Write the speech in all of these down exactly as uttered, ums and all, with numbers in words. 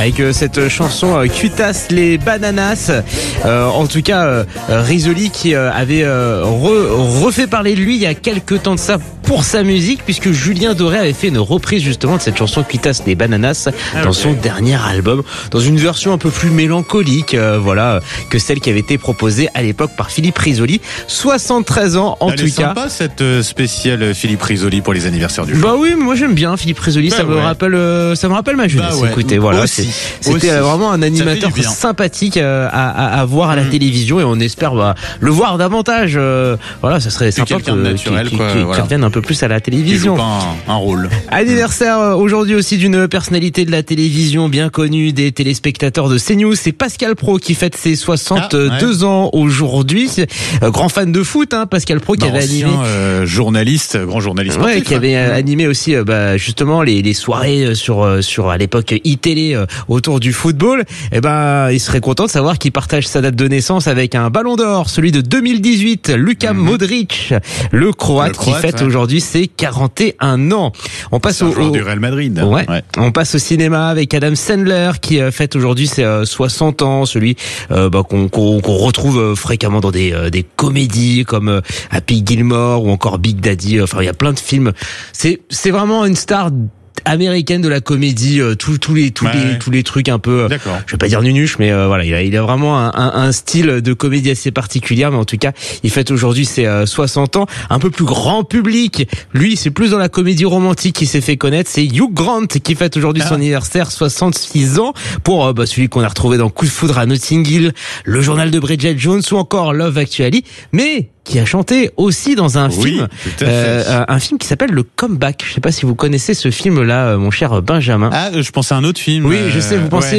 avec euh, cette chanson euh, Cuitas les bananas. Euh, en tout cas, euh, Risoli qui euh, avait euh, re, refait parler de lui il y a quelques temps de ça pour sa musique, puisque Julien Doré avait fait une reprise justement de cette chanson Cuitas les bananas ah, dans okay. son dernier album, dans une version un peu plus mélancolique, euh, voilà, que celle qui avait été proposée à l'époque par Philippe Risoli. soixante-treize ans en Elle tout est cas. Sympa cette spéciale Philippe Risoli pour les anniversaires du jour. Bah oui, moi j'aime bien Philippe Risoli, bah ça ouais. me rappelle, euh, ça me rappelle ma jeunesse. Bah ouais. Écoutez, voilà, aussi, c'est, c'était aussi. vraiment un animateur sympathique euh, à, à, à voir à la mmh. télévision, et on espère bah, le voir davantage. Euh, voilà, ça serait sympa quelqu'un de naturel, qu'il, quoi, qu'il, voilà. qu'il revienne un peu plus à la télévision. Il joue pas un, un rôle. Anniversaire euh, aujourd'hui aussi d'une personnalité de la télévision bien connue des téléspectateurs de CNews, c'est Pascal Praud qui fête ses soixante-deux ah, ouais. ans aujourd'hui. Euh, grand fan de foot, hein, Pascal Praud qui bah, avait ancien, animé, euh, journaliste, grand journaliste sportif, ouais, qui avait euh, animé aussi euh, bah, justement les, les soirées sur euh, sur à l'époque iTélé euh, autour du football. Et ben, il serait content de savoir qu'il partage sa date de naissance avec un Ballon d'Or, celui de deux mille dix-huit, Luka mm-hmm. Modric, le Croate, le Croate qui fête ouais. aujourd'hui ses quarante et un ans. On passe au, joueur au du Real Madrid. Ouais. ouais. On passe au cinéma avec Adam Sandler qui euh, fête aujourd'hui ses euh, soixante ans, celui euh, bah, qu'on, qu'on, qu'on retrouve euh, fréquemment dans des euh, des comédies comme euh, Happy Gilmore ou encore Big Daddy. Enfin, il y a plein de films. C'est c'est vraiment une star américaine de la comédie, euh, tous tous les tous ouais, les ouais. tous les trucs un peu, euh, je vais pas dire nunuche, mais euh, voilà, il a, il a vraiment un, un, un style de comédie assez particulier. Mais en tout cas, il fête aujourd'hui ses euh, soixante ans. Un peu plus grand public, lui, c'est plus dans la comédie romantique qui s'est fait connaître. C'est Hugh Grant qui fête aujourd'hui ah. son anniversaire, soixante-six ans, pour euh, bah, celui qu'on a retrouvé dans Coup de foudre à Notting Hill, Le journal de Bridget Jones ou encore Love Actually, mais qui a chanté aussi dans un oui, film, euh, un film qui s'appelle Le Comeback. Je sais pas si vous connaissez ce film-là, mon cher Benjamin. Ah, je pensais à un autre film. Oui, je sais, vous pensez ouais.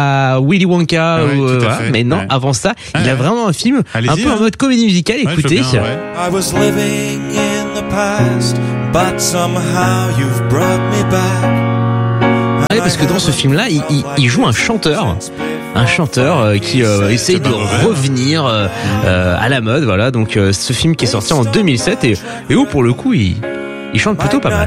à Willy Wonka, ouais, ou, euh, voilà, mais non, ouais. avant ça, ah, il a ouais. vraiment un film Allez-y, un peu hein. en mode comédie musicale. Ouais, écoutez. Bien, ouais. I was living in the past, but somehow you've brought me back. Ouais, parce que dans ce film-là, il, il, il joue un chanteur. Un chanteur euh, qui euh, essaye de revenir euh, euh, à la mode, voilà. Donc euh, ce film qui est sorti en deux mille sept et, et où pour le coup il, il chante plutôt pas mal.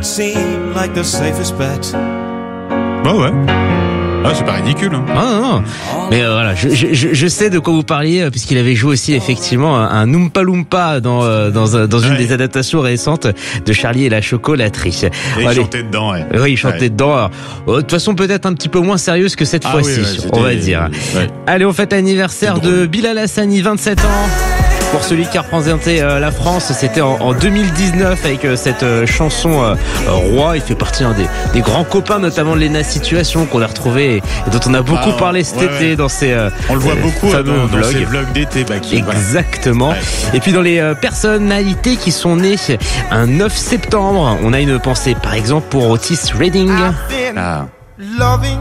Bah ouais. Ah, c'est pas ridicule. Hein. Ah, non, non. Mais euh, voilà, je, je, je sais de quoi vous parliez, puisqu'il avait joué aussi effectivement un Oompa Loompa dans euh, dans, dans une ouais. des adaptations récentes de Charlie et la chocolaterie. Et il Allez. chantait dedans, ouais. Oui, il chantait ouais. dedans. Alors, de toute façon, peut-être un petit peu moins sérieuse que cette ah, fois-ci, oui, ouais, on va dire. Ouais. Allez, on fête l'anniversaire de Bilal Hassani, vingt-sept ans. Pour celui qui a représenté euh, la France, c'était en, en deux mille dix-neuf avec euh, cette euh, chanson euh, Roi. Il fait partie hein, des, des grands copains, notamment de Lena Situation, qu'on a retrouvé et, et dont on a beaucoup ah, parlé cet ouais, été ouais. dans ces euh, on le voit beaucoup fameux dans, vlogs. dans ces vlogs d'été. Bah, qui, Exactement. Ouais. Et puis dans les euh, personnalités qui sont nées un neuf septembre, on a une pensée par exemple pour Otis Redding. Ah.